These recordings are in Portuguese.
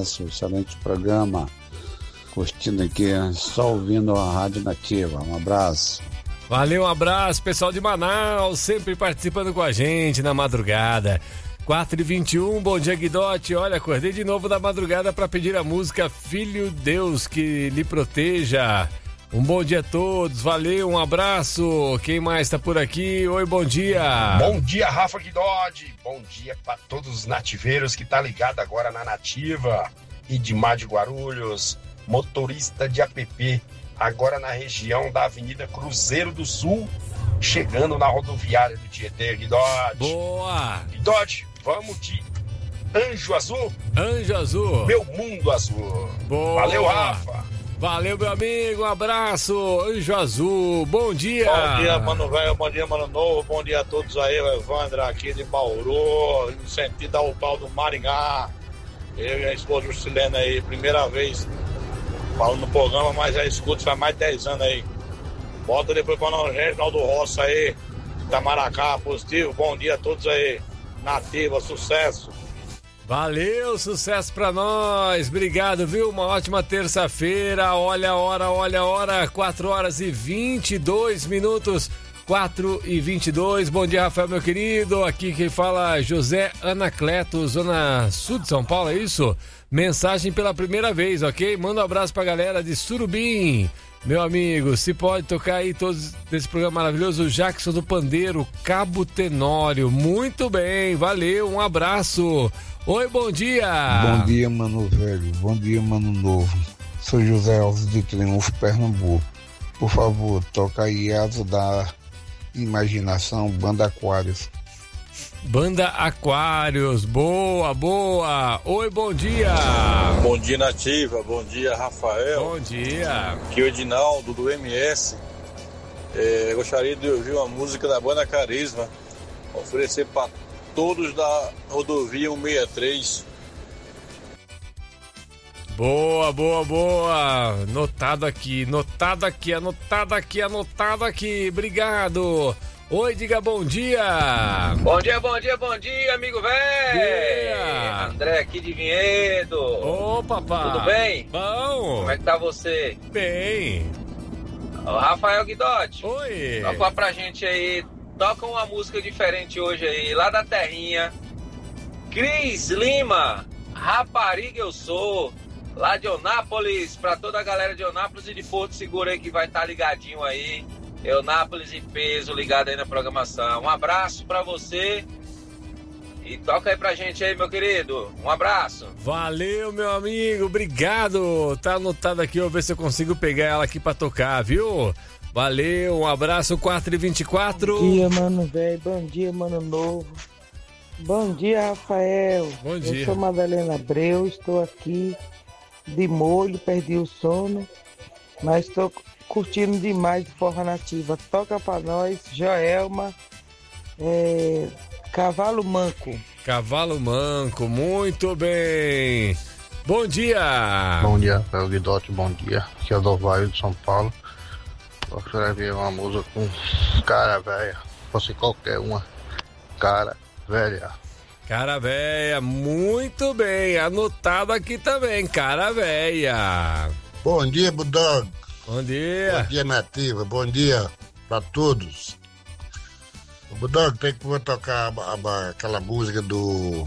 abraço, excelente programa. Curtindo aqui, só ouvindo a Rádio Nativa. Um abraço. Valeu, um abraço, pessoal de Manaus, sempre participando com a gente na madrugada. 4h21, bom dia, Guidotti. Olha, acordei de novo da madrugada para pedir a música Filho Deus que lhe proteja. Um bom dia a todos, valeu, um abraço. Quem mais tá por aqui? Oi, bom dia. Bom dia, Rafa Guidotti. Bom dia para todos os nativeiros que tá ligado agora na Nativa. Idmar de Guarulhos, motorista de app, agora na região da Avenida Cruzeiro do Sul, chegando na rodoviária do Tietê, Guidotti. Boa! Guidotti, vamos de Anjo Azul? Anjo Azul. Meu Mundo Azul. Boa! Valeu, Rafa. Valeu, meu amigo, um abraço, Anjo Azul, bom dia. Bom dia, mano velho, bom dia, mano novo, bom dia a todos aí, o Evandro aqui de Bauru, no sentido ao pau do Maringá. Eu e a esposa Juscelena aí, primeira vez falando no programa, mas já escuto faz mais de 10 anos aí. Bota depois pra nós, Reginaldo Roça aí, Itamaracá, positivo, bom dia a todos aí, Nativa, sucesso. Valeu, sucesso pra nós, obrigado, viu? Uma ótima terça-feira, olha a hora, 4h22, 4h22, bom dia, Rafael, meu querido, aqui quem fala José Anacleto, Zona Sul de São Paulo, é isso? Mensagem pela primeira vez, ok? Manda um abraço pra galera de Surubim, meu amigo, se pode tocar aí todos desse programa maravilhoso, Jackson do Pandeiro, Cabo Tenório, muito bem, valeu, um abraço. Oi, bom dia. Bom dia, mano velho, bom dia, mano novo. Sou José Alves de Triunfo, Pernambuco. Por favor, toca aí Asa da Imaginação, Banda Aquários. Banda Aquários, boa, boa. Oi, bom dia. Bom dia, Nativa, bom dia, Rafael. Bom dia. Aqui é o Edinaldo, do MS. Gostaria de ouvir uma música da Banda Carisma, oferecer para todos da rodovia 163. Boa, boa, boa. Anotado aqui. Obrigado. Oi, diga bom dia. Bom dia, amigo velho. André aqui de Vinhedo. Ô, papá. Tudo bem? Bom. Como é que tá você? Bem. O Rafael Guidotti. Oi. Toca pra gente aí. Toca uma música diferente hoje aí, lá da terrinha. Cris Lima, Rapariga Eu Sou, lá de Eunápolis, pra toda a galera de Eunápolis e de Porto Seguro aí que vai estar ligadinho aí. Eunápolis e Peso, ligado aí na programação. Um abraço pra você e toca aí pra gente aí, meu querido. Um abraço. Valeu, meu amigo, obrigado. Tá anotado aqui, eu vou ver se eu consigo pegar ela aqui pra tocar, viu? Valeu, um abraço, 4h24. Bom dia, mano velho, bom dia, mano novo. Bom dia, Rafael. Bom dia. Eu sou Madalena Abreu, estou aqui de molho, perdi o sono, mas estou curtindo demais de Forró Nativa. Toca pra nós, Joelma, Cavalo Manco. Cavalo Manco, muito bem. Bom dia. Bom dia, Rafael Guidotti, bom dia. Aqui é o Dovaio de São Paulo. Gostaria de ver uma música com Cara Velha, fosse qualquer uma. Cara Velha. Cara Velha, muito bem, anotado aqui também, Cara Velha. Bom dia, Budog. Bom dia. Bom dia, Nativa. Bom dia pra todos. O Budog, tem que tocar aquela música do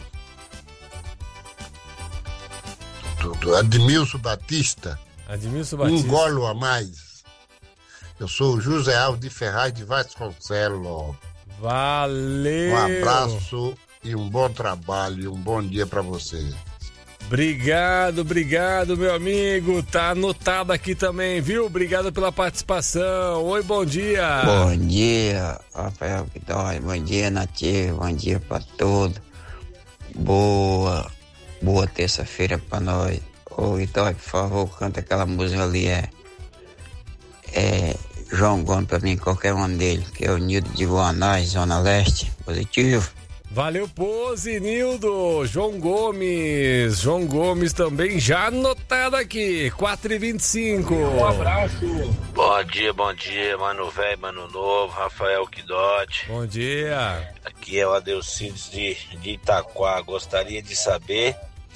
Admilson Batista. Admilson Batista. Um golo a mais. Eu sou o José Alves de Ferraz de Vasconcelos. Valeu. Um abraço e um bom trabalho e um bom dia pra vocês. Obrigado, meu amigo. Tá anotado aqui também, viu? Obrigado pela participação. Oi, bom dia. Bom dia, Rafael Guidotti. Bom dia, Nativo. Bom dia pra todos. Boa terça-feira pra nós. Ô, Guidotti, por favor, canta aquela música ali, João Gomes pra mim, qualquer um dele, que é o Nildo de Guanás, Zona Leste, positivo. Valeu, Pose, Nildo. João Gomes também já anotado aqui, 4h25. Um abraço. Bom dia, mano velho, mano novo, Rafael Guidotti. Bom dia. Aqui é o Adelcides de Itaquá. Gostaria de saber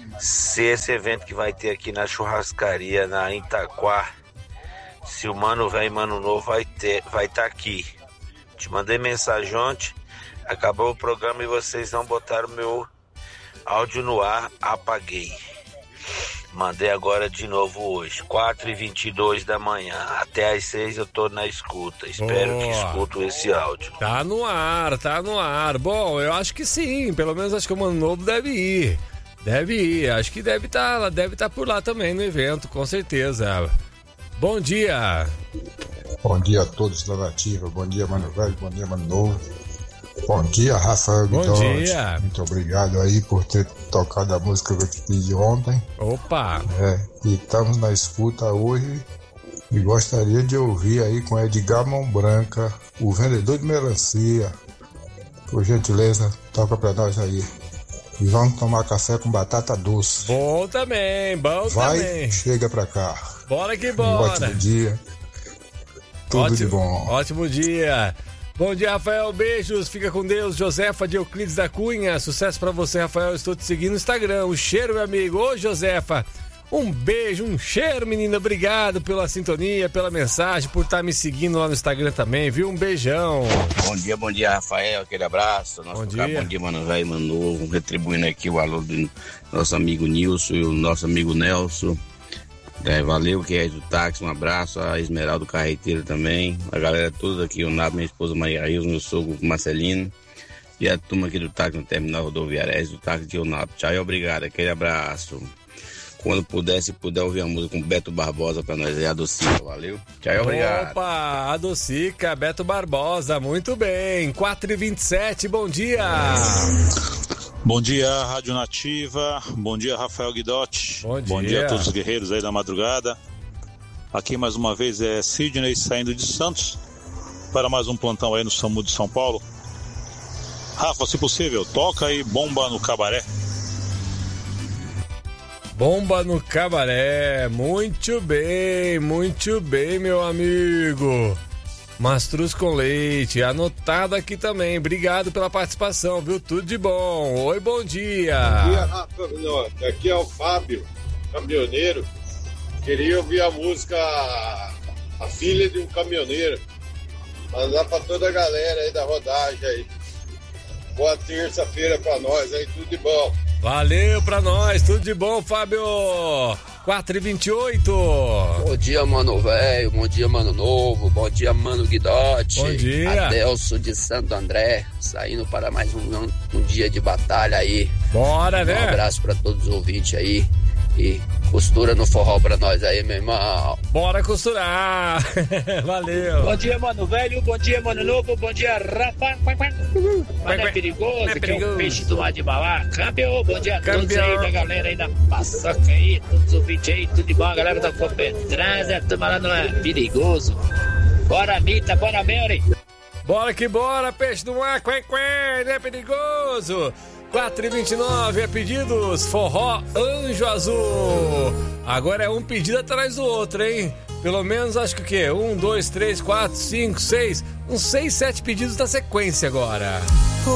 se esse evento que vai ter aqui na churrascaria, na Itaquá, se o Mano Velho e Mano Novo vai estar aqui. Te mandei mensagem ontem, acabou o programa e vocês não botaram meu áudio no ar, apaguei. Mandei agora de novo hoje, 4h22 da manhã. Até às 6 eu tô na escuta. Espero que escuto esse áudio. Tá no ar. Bom, eu acho que sim. Pelo menos acho que o Mano Novo deve ir. Acho que deve estar por lá também no evento, com certeza. Bom dia. Bom dia a todos da Nativa. Bom dia, Mano Velho. Bom dia, Mano Novo. Bom dia, Rafael Guidotti. Bom dia. Muito obrigado aí por ter tocado a música que eu te pedi ontem. Opa! E estamos na escuta hoje e gostaria de ouvir aí com Edgar Mão Branca, o vendedor de melancia. Por gentileza, toca pra nós aí. E vamos tomar café com batata doce. Bom também. Vai, chega pra cá. Bora que bora. Um ótimo dia. Tudo de bom. Ótimo dia. Bom dia, Rafael, beijos, fica com Deus. Josefa de Euclides da Cunha, sucesso pra você, Rafael, estou te seguindo no Instagram. Um cheiro, meu amigo. Ô, Josefa, um beijo, um cheiro, menina, obrigado pela sintonia, pela mensagem, por estar me seguindo lá no Instagram também, viu? Um beijão. Bom dia, Rafael, aquele abraço. Bom dia, Mano Velho, Mano Novo, retribuindo aqui o alô do nosso amigo Nilson e o nosso amigo Nelson. Valeu, que é do táxi, um abraço, a Esmeralda Carreteiro também, a galera toda aqui, o Nato, minha esposa Maria Rios, meu sogro Marcelino, e a turma aqui do táxi no terminal rodoviário do táxi de Onato. Tchau e obrigado, aquele abraço. Quando puder, se puder ouvir a música com Beto Barbosa pra nós, é a Docica, valeu? Tchau e obrigado. Opa, a Docica, Beto Barbosa, muito bem, 4h27, bom dia. Bom dia, Rádio Nativa. Bom dia, Rafael Guidotti. Bom dia a todos os guerreiros aí da madrugada. Aqui mais uma vez é Sidney saindo de Santos para mais um plantão aí no SAMU de São Paulo. Rafa, se possível, toca aí Bomba no Cabaré. Bomba no Cabaré, muito bem, meu amigo. Mastruz com leite, anotado aqui também. Obrigado pela participação, viu? Tudo de bom. Oi, bom dia. Bom dia, Rafa. Aqui é o Fábio, caminhoneiro. Queria ouvir a música A Filha de um Caminhoneiro. Mandar pra toda a galera aí da rodagem aí. Boa terça-feira pra nós aí, tudo de bom. Valeu pra nós, tudo de bom, Fábio. 4h28. Bom dia, Mano Velho. Bom dia, Mano Novo. Bom dia, Mano Guidotti. Bom dia. Adelso de Santo André, saindo para mais um dia de batalha aí. Bora, né? Um abraço para todos os ouvintes aí. E costura no forró pra nós aí, meu irmão. Bora costurar. Valeu. Bom dia, Mano Velho. Bom dia, Mano Novo. Bom dia, Rafa. Mas é perigoso, que é o peixe do mar de Mauá. Câmbio. Bom dia a todos aí, da galera aí da paçoca aí, todos os ouvintes aí, tudo de bom. A galera da Copetrans, a turma lá não é perigoso. Bora, Mita, bora, Mary. Bora que bora, peixe do mar, não é perigoso. 4h29 é pedidos, forró Anjo Azul. Agora é um pedido atrás do outro, hein? Pelo menos acho que o quê? 1, 2, 3, 4, 5, 6. Uns 6, 7 pedidos da sequência agora.